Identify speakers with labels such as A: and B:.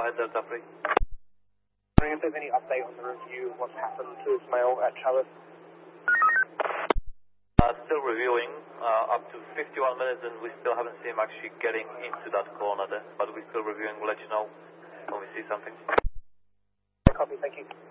A: ahead, Delta 3.
B: Wondering if there's any update on the review of what's happened to this male at Chavez?
A: Still reviewing, up to 51 minutes, and we still haven't seen him actually getting into that corner there, but we're still reviewing. We'll let you know when we see something.
B: Copy, thank you.